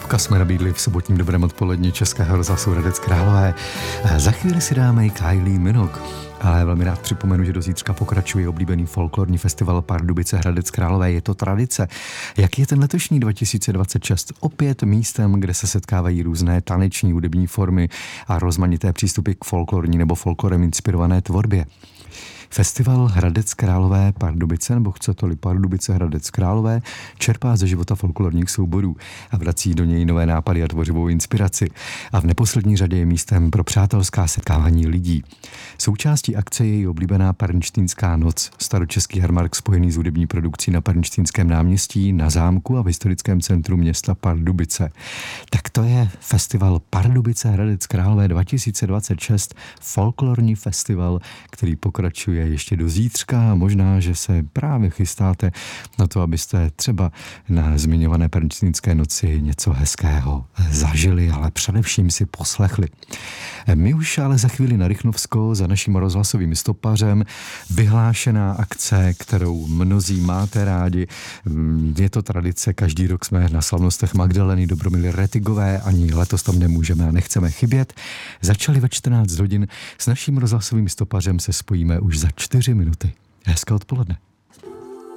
Jsme nabídli v sobotním dobrém odpoledni Českého rozhlasu Hradec Králové. Za chvíli si dáme i Kylie Minogue. Ale velmi rád připomenu, že do zítřka pokračuje oblíbený folklorní festival Pardubice Hradec Králové. Je to tradice. Jak je ten letošní 2026? Opět místem, kde se setkávají různé taneční hudební formy a rozmanité přístupy k folklorní nebo folklorem inspirované tvorbě. Festival Hradec Králové Pardubice, nebo chcete-li Pardubice Hradec Králové, čerpá ze života folklorních souborů a vrací do něj nové nápady a tvořivou inspiraci. A v neposlední řadě je místem pro přátelská setkávání lidí. Součástí akce je i oblíbená Pernštejnská noc, staročeský jarmark spojený s hudební produkcí na Pernštejnském náměstí, na zámku a v historickém centru města Pardubice. Tak to je festival Pardubice Hradec Králové 2026, folklorní festival, který pokračuje ještě do zítřka a možná, že se právě chystáte na to, abyste třeba na zmiňované Pernštejnské noci něco hezkého zažili, ale především si poslechli. My už ale za chvíli na Rychnovsko za naším rozhlasovým stopařem, vyhlášená akce, kterou mnozí máte rádi. Je to tradice, každý rok jsme na slavnostech Magdaleny Dobromily Retigové, ani letos tam nemůžeme a nechceme chybět. Začali ve 14 hodin, s naším rozhlasovým stopařem se spojíme už za 4 minuty. Hezké odpoledne.